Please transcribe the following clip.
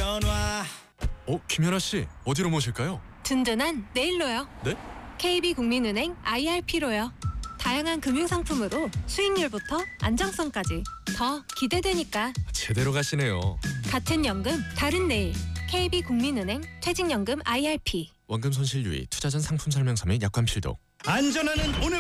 변화. 김연아 씨, 어디로 모실까요? 든든한 내일로요. 네? KB국민은행 IRP로요. 다양한 금융상품으로 수익률부터 안정성까지 더 기대되니까. 제대로 가시네요. 같은 연금 다른 내일. KB국민은행 퇴직연금 IRP. 원금 손실 유의, 투자 전 상품 설명서 및 약관 필독. 안전하는 오늘